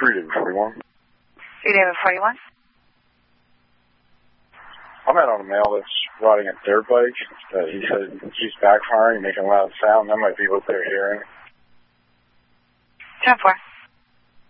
3 David 41. 3 David 41. I'm out on a male that's riding a dirt bike. He said he's backfiring, making a loud sound. That might be what they're hearing. 10-4.